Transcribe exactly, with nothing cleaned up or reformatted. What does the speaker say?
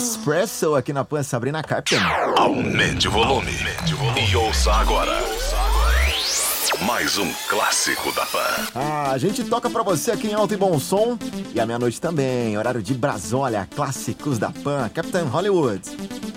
Espresso aqui na Pan, Sabrina Carpenter. Aumente o volume, aumente o volume e ouça agora mais um clássico da Pan. Ah, a gente toca pra você aqui em alto e bom som. E à meia-noite também, horário de Brasólia, clássicos da Pan, Captain Hollywood.